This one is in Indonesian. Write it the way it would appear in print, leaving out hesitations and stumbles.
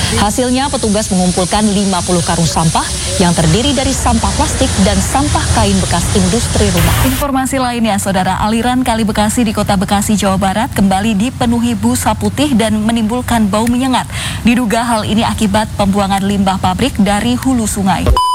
Hasilnya petugas mengumpulkan 50 karung sampah yang terdiri dari sampah plastik dan sampah kain bekas industri rumah. Informasi lainnya, saudara, aliran Kali Bekasi di Kota Bekasi, Jawa Barat kembali dipenuhi busa putih dan menimbulkan bau menyengat. Diduga hal ini akibat pembuangan limbah pabrik dari hulu sungai.